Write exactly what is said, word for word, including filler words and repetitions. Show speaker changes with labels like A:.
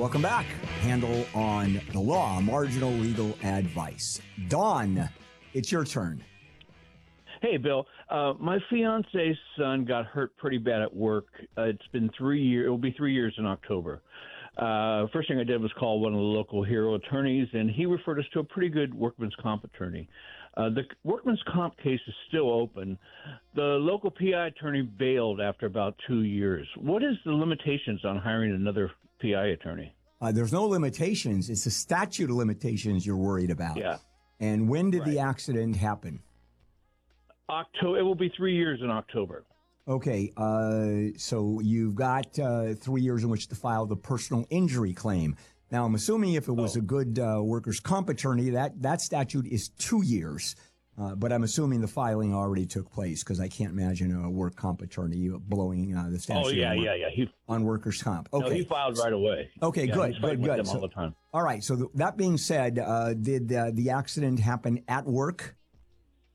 A: welcome back. Handle on the law, marginal legal advice. Don, it's your turn.
B: Hey, Bill. Uh, my fiance's son got hurt pretty bad at work. Uh, it's been three years. It will be three years in October. Uh, first thing I did was call one of the local hero attorneys, and he referred us to a pretty good workman's comp attorney. Uh, the workman's comp case is still open. The local P I attorney bailed after about two years. What is the limitations on hiring another P I attorney?
A: Uh, there's no limitations. It's the statute of limitations you're worried about.
B: Yeah.
A: And when did
B: Right.
A: the accident happen?
B: October. It will be three years in October.
A: Okay, uh, so you've got uh, three years in which to file the personal injury claim. Now, I'm assuming if it was
B: Oh.
A: a good uh, workers' comp attorney, that, that statute is two years. Uh, but I'm assuming the filing already took place because I can't imagine a work comp attorney blowing uh, the statute
B: Oh, yeah,
A: on, work,
B: yeah, yeah. He,
A: on workers' comp. Okay.
B: no, he filed right away.
A: Okay,
B: Yeah,
A: good,
B: he's fighting
A: good,
B: with
A: good.
B: them
A: So,
B: all the time.
A: all right, so th- that being said, uh, did uh, the accident happen at work?